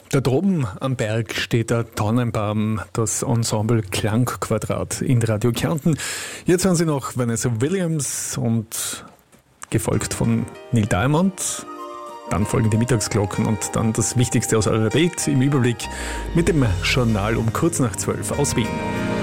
Da droben am Berg steht der Tannenbaum, das Ensemble Klangquadrat in Radio Kärnten. Jetzt hören Sie noch Vanessa Williams und gefolgt von Neil Diamond. Dann folgen die Mittagsglocken und dann das Wichtigste aus eurer Welt im Überblick mit dem Journal um kurz nach 12 aus Wien.